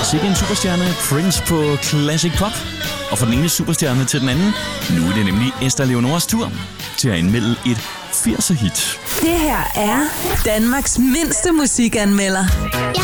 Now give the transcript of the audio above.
Sikke en superstjerne, Prince på Classic Pop. Og fra den ene superstjerne til den anden, nu er det nemlig Esther Leonoras tur til at indmelde et 80'er hit. Det her er Danmarks mindste musikanmelder.